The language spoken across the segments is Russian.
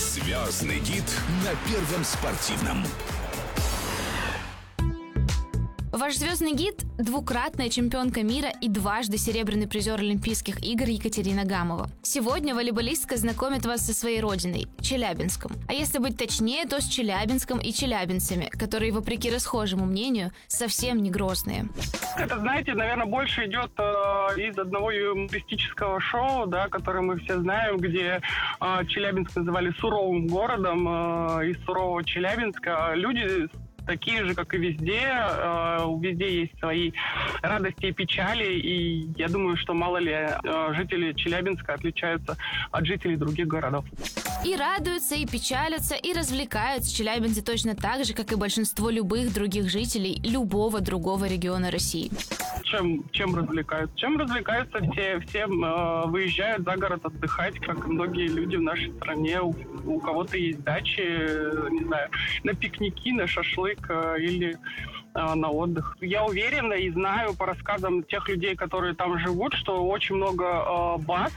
Звездный гид на Первом спортивном. Ваш звездный гид – двукратная чемпионка мира и дважды серебряный призер Олимпийских игр Екатерина Гамова. Сегодня волейболистка знакомит вас со своей родиной – Челябинском. А если быть точнее, то с Челябинском и челябинцами, которые, вопреки расхожему мнению, совсем не грозные. Это, знаете, наверное, больше идет из одного юмористического шоу, да, которое мы все знаем, где Челябинск называли суровым городом, из сурового Челябинска. Люди такие же, как и везде. Везде есть свои радости и печали. И я думаю, что мало ли жители Челябинска отличаются от жителей других городов. И радуются, и печалятся, и развлекаются челябинцы точно так же, как и большинство любых других жителей любого другого региона России. Чем развлекаются? Чем развлекаются все выезжают за город отдыхать, как и многие люди в нашей стране. У кого-то есть дачи, не знаю, на пикники, на шашлык или на отдых. Я уверена и знаю по рассказам тех людей, которые там живут, что очень много баз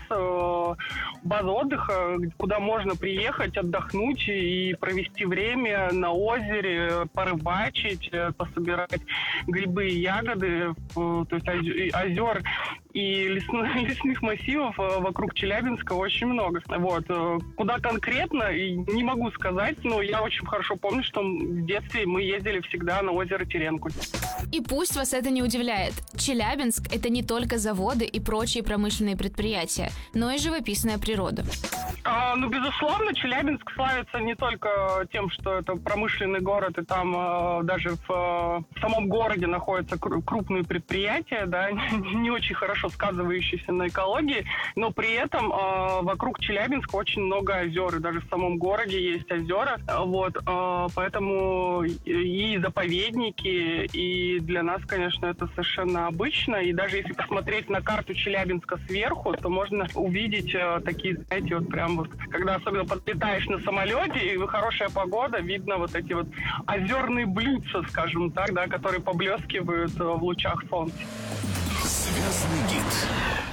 отдыха, куда можно приехать, отдохнуть и провести время на озере, порыбачить, пособирать грибы и ягоды, то есть озер и лесных массивов вокруг Челябинска очень много. Вот. Куда конкретно, не могу сказать, но я очень хорошо помню, что в детстве мы ездили всегда на озеро Теренку. И пусть вас это не удивляет. Челябинск – это не только заводы и прочие промышленные предприятия, но и живописная природа. Безусловно, Челябинск славится не только тем, что это промышленный город, и там даже в самом городе находятся крупные предприятия, да, не очень хорошо сказывающиеся на экологии, но при этом вокруг Челябинска очень много озер, и даже в самом городе есть озера, вот, поэтому и заповедники, и для нас, конечно, это совершенно обычно, и даже если посмотреть на карту Челябинска сверху, то можно увидеть такие, знаете, вот прям вот, когда особенно подлетаешь на самолете, и хорошая погода, видно вот эти вот озерные блюдца, скажем так, да, которые поблескивают в лучах солнца. Звездный гид.